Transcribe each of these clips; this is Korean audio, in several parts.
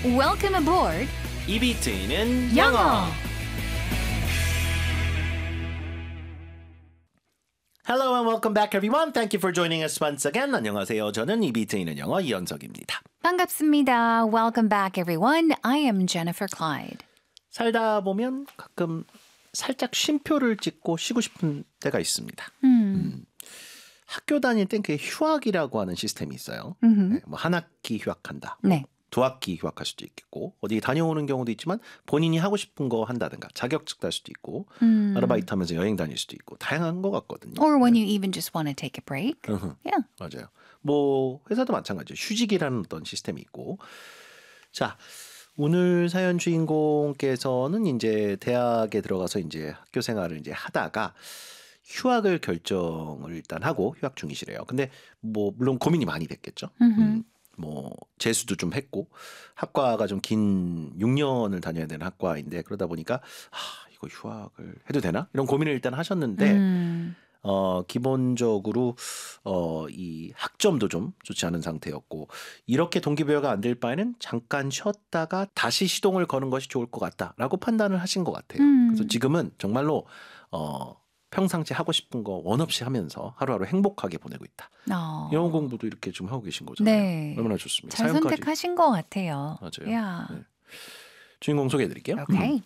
Welcome aboard. 입이 트이는 영어. Hello and welcome back everyone. Thank you for joining us once again. 안녕하세요. 저는 입이 트이는 영어 이현석입니다. 반갑습니다. Welcome back, everyone. I am Jennifer Clyde. 살다 보면 가끔 살짝 쉼표를 찍고 쉬고 싶은 때가 있습니다. 학교 다닐 땐 그게 휴학이라고 하는 시스템이 있어요. 네, 뭐 한 학기 휴학한다. 네. 두 학기 휴학할 수도 있겠고 어디 다녀오는 경우도 있지만 본인이 하고 싶은 거 한다든가 자격증 딸 수도 있고 아르바이트 하면서 여행 다닐 수도 있고 다양한 것 같거든요. Or when you even just want to take a break. Yeah. 맞아요. 뭐 회사도 마찬가지예요. 휴직이라는 어떤 시스템이 있고. 자, 오늘 사연 주인공께서는 이제 대학에 들어가서 이제 학교 생활을 이제 하다가 휴학을 결정을 일단 하고 휴학 중이시래요. 근데 뭐 물론 고민이 많이 됐겠죠. 뭐 재수도 좀 했고 학과가 좀 긴 6년을 다녀야 되는 학과인데 그러다 보니까 이거 휴학을 해도 되나? 이런 고민을 일단 하셨는데 기본적으로 이 학점도 좀 좋지 않은 상태였고 이렇게 동기부여가 안 될 바에는 잠깐 쉬었다가 다시 시동을 거는 것이 좋을 것 같다라고 판단을 하신 것 같아요. 그래서 지금은 정말로 평상시 하고 싶은 거 원 없이 하면서 하루하루 행복하게 보내고 있다. 영어 공부도 이렇게 좀 하고 계신 거잖아요. 네. 얼마나 좋습니까? 잘 사연까지. 선택하신 것 같아요. 맞아요. Yeah. 네. 주인공 소개해드릴게요. Okay.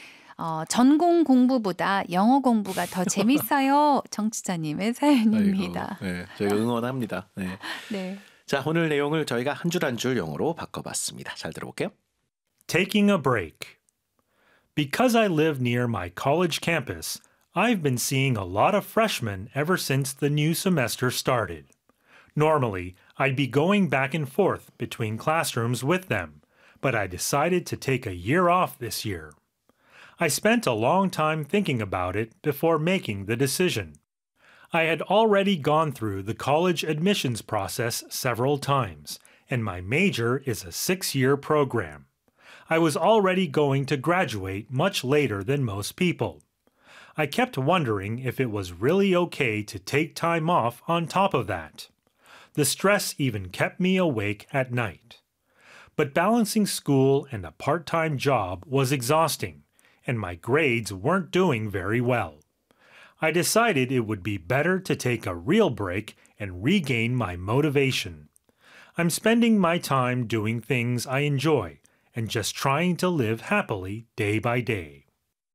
전공 공부보다 영어 공부가 더 재밌어요. 정치자님의 사연입니다. 아이고, 네, 저희가 응원합니다. 네. 네. 자, 오늘 내용을 저희가 한 줄 한 줄 영어로 바꿔봤습니다. 잘 들어볼게요. Taking a break. Because I live near my college campus, I've been seeing a lot of freshmen ever since the new semester started. Normally, I'd be going back and forth between classrooms with them, but I decided to take a year off this year. I spent a long time thinking about it before making the decision. I had already gone through the college admissions process several times, and my major is a 6-year program. I was already going to graduate much later than most people. I kept wondering if it was really okay to take time off on top of that. The stress even kept me awake at night. But balancing school and a part-time job was exhausting, and my grades weren't doing very well. I decided it would be better to take a real break and regain my motivation. I'm spending my time doing things I enjoy and just trying to live happily day by day.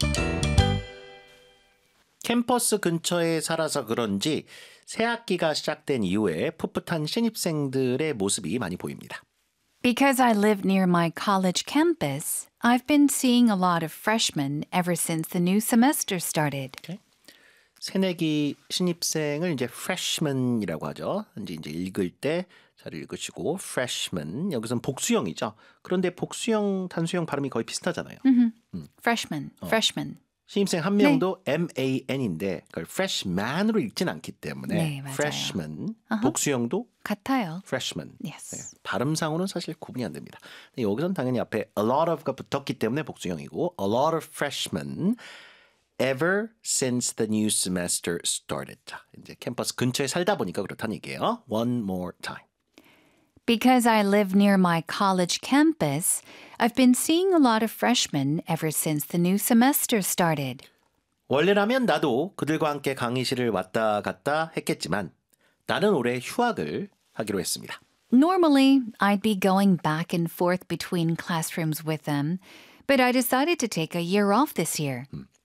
캠퍼스 근처에 살아서 그런지 새 학기가 시작된 이후에 풋풋한 신입생들의 모습이 많이 보입니다. Because I live near my college campus, I've been seeing a lot of freshmen ever since the new semester started. 새내기 신입생을 이제 freshman이라고 하죠. 이제 읽을 때 잘 읽으시고 freshman 여기서는 복수형이죠. 그런데 복수형, 단수형 발음이 거의 비슷하잖아요. Freshman, freshman. 신입생 한 명도 MAN인데 그걸 freshman으로 읽진 않기 때문에 네, 맞아요. freshman, 복수형도 같아요. freshman. Yes. 네, 발음상으로는 사실 구분이 안 됩니다. 여기서는 당연히 앞에 a lot of가 붙었기 때문에 복수형이고 a lot of freshmen ever since the new semester started. 자, 이제 캠퍼스 근처에 살다 보니까 그렇다는 얘기예요. One more time. Because I live near my college campus, I've been seeing a lot of freshmen ever since the new semester started. 원래라면 나도 그들과 함께 강의실을 왔다 갔다 했겠지만 나는 올해 휴학을 하기로 했습니다. Normally, I'd be going back and forth between classrooms with them, but I decided to take a year off this year.